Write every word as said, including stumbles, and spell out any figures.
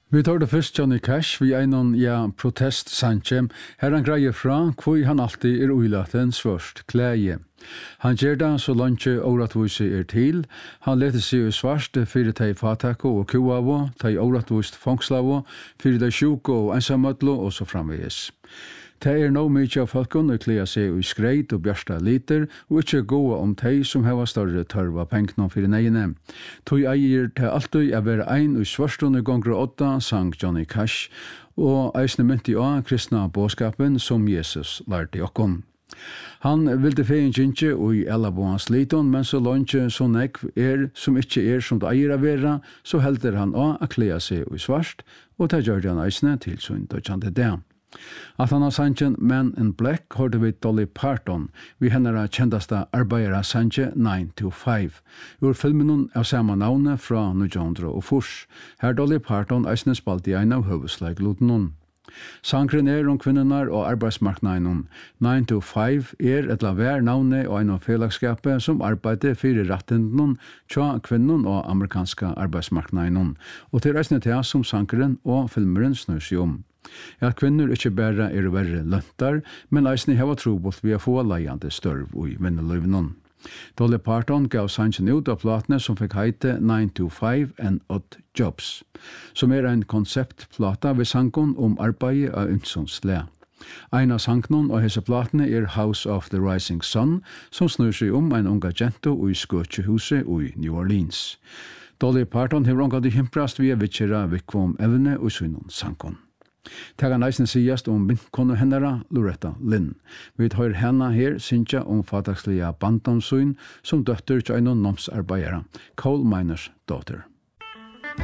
Vi tar det først Johnny Cash, vi einan ja protest sanje, her han greier fra, hvor han alltid er uilaten svørst klæje. Han gjør det så langt åretvise er til, han leter seg i svarst fyrir teg fatako og kuavo, teg åretvist fangslavo, fyrir teg sjuko og ensamøtlo og så framvegis. Det er nå mykje av folkene å klia seg i skreit og bjørsta liter, og ikke gåa om teg som heva større tørva pengene fyrir negene. Tog eier til alltid å være ein og svarstående gonger åtta, sang Johnny Cash, og eisne mynti av kristna båskapen som Jesus lærte okkon. Han ville feien kjentje og i alla boans liton, men så langt så nekv er som ikke er som det eier av vera, så helder han av å klia seg i svarst, og det gjør han eisne til sånn dødjande det. At han har sangen Men in Black hørte vi Dolly Parton, vi henne kjendeste arbeidere sangen nine to five. Ur filmen av samme navnet fra nittonhundra og fors. Her Dolly Parton eisne spalt i en av høveslegluten. Sangren er om kvinnenar og arbeidsmarknaden. nine to five er et la vær navnet og en av fellagskapet som arbeider fyrir rettenden tja kvinnen og amerikanska arbeidsmarknaden. Og til reisende til som sangren og filmeren snur seg om. Ja, kvinner ikke bare er verre løntar, men eisne heva trobult vi a få leiande størv i vinneløyvnen. Dolly Parton gav sangen ut av platene som fikk heite nine to five and Odd Jobs, som er en konseptplata ved sangen om arbeidet av Umsonsle. Ein av sangnon og hese platene er House of the Rising Sun, som snur seg om en unga jento i skøtjehuset i New Orleans. Dolly Parton har unga de himprast via vitsjera vikvom evne og synon sangon. Tega næsten sigast om vinkonu hennara Loretta Lynn. Vi tar henne her synsja om fatakslige bandomsyn som døtter til en nomsarbeidere, Coal Miners Daughter.